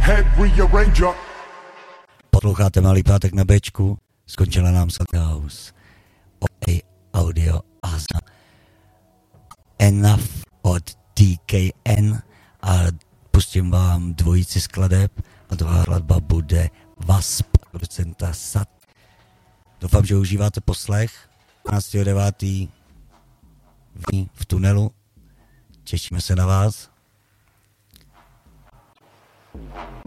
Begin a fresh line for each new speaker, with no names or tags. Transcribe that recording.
Head rearranger.
Posloucháte Malý pátek na Bčku, skončila nám House. Audio Asa. Enough od TKN a pustím vám dvojici skladeb a druhá skladba bude Wasp, producenta Sat. Doufám, že užíváte poslech 12.9. v tunelu. Těšíme se na vás.